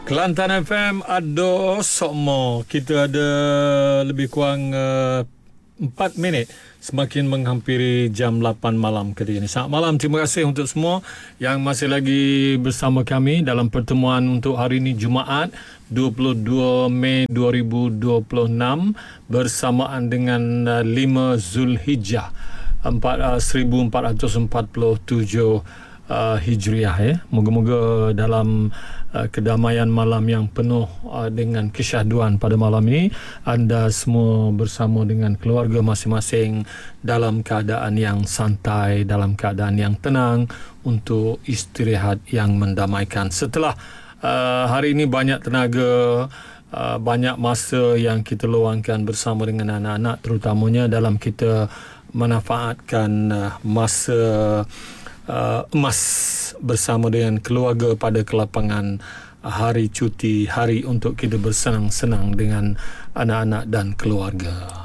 Kelantan FM ada sokmo. Kita ada lebih kurang 4 minit semakin menghampiri jam 8 malam ketika ini. Selamat malam, terima kasih untuk semua yang masih lagi bersama kami dalam pertemuan untuk hari ini Jumaat 22 Mei 2026 bersamaan dengan 5 Zulhijjah 1447 Hijriah ya. Moga-moga dalam kedamaian malam yang penuh dengan kesyahduan pada malam ini, anda semua bersama dengan keluarga masing-masing dalam keadaan yang santai, dalam keadaan yang tenang untuk istirahat yang mendamaikan. Setelah hari ini banyak tenaga, banyak masa yang kita luangkan bersama dengan anak-anak, terutamanya dalam kita manfaatkan masa emas bersama dengan keluarga pada kelapangan hari cuti, hari untuk kita bersenang-senang dengan anak-anak dan keluarga.